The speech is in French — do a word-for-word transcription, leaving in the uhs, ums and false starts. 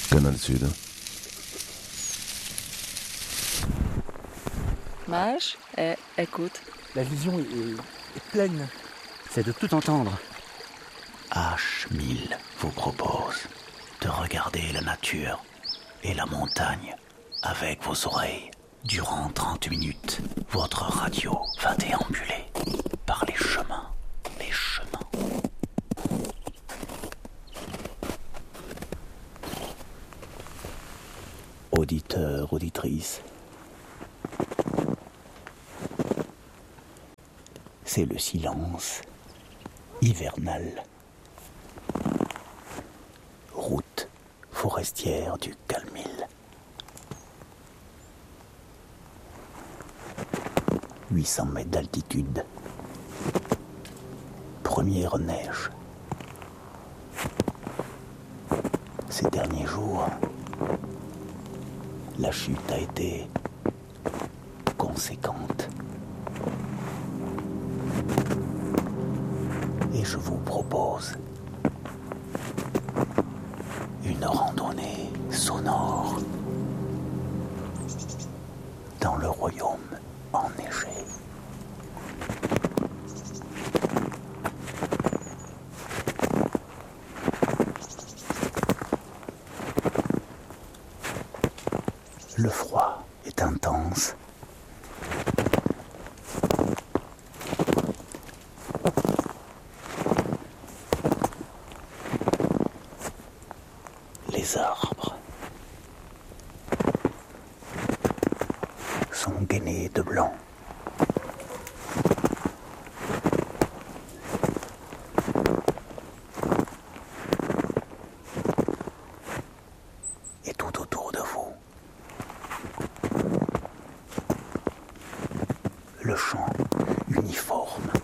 Canal Sud. Mage et écoute. La vision est, est- est pleine. C'est de tout entendre. H mille vous propose de regarder la nature et la montagne avec vos oreilles. Durant trente minutes, votre radio va déambuler par les chemins, les chemins. Auditeurs, auditrices, c'est le silence hivernal. Route forestière du Calmil. huit cents mètres d'altitude. Première neige. Ces derniers jours, la chute a été conséquente. Et je vous propose une randonnée sonore dans le royaume enneigé. Le froid est intense. Les arbres sont gainés de blanc. Et tout autour de vous, le chant uniforme